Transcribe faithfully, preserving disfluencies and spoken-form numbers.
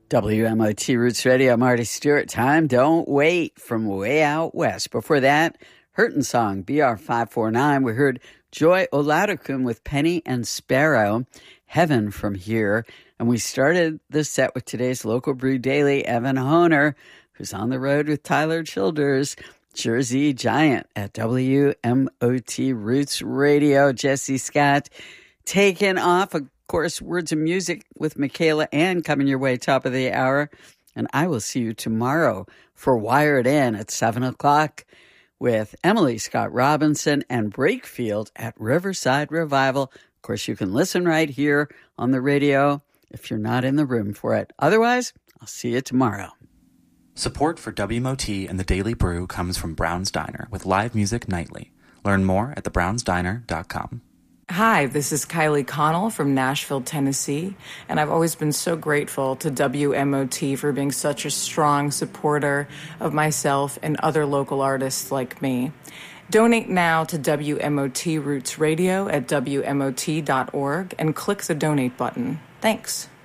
W M O T Roots Radio, Marty Stewart. Time Don't Wait from Way Out West. Before that, Hurtin' Song, B R five four nine. We heard Joy Oladokun with Penny and Sparrow, Heaven from Here. And we started the set with today's Local Brew Daily, Evan Honer, who's on the road with Tyler Childers, Jersey Giant at W M O T Roots Radio. Jesse Scott taking off. Of course, Words of Music with Michaela Ann coming your way top of the hour. And I will see you tomorrow for Wired In at seven o'clock with Emily Scott Robinson and Brakefield at Riverside Revival. Of course, you can listen right here on the radio if you're not in the room for it. Otherwise, I'll see you tomorrow. Support for W M O T and the Daily Brew comes from Brown's Diner with live music nightly. Learn more at the browns diner dot com. Hi, this is Kylie Connell from Nashville, Tennessee, and I've always been so grateful to W M O T for being such a strong supporter of myself and other local artists like me. Donate now to W M O T Roots Radio at W M O T dot org and click the donate button. Thanks.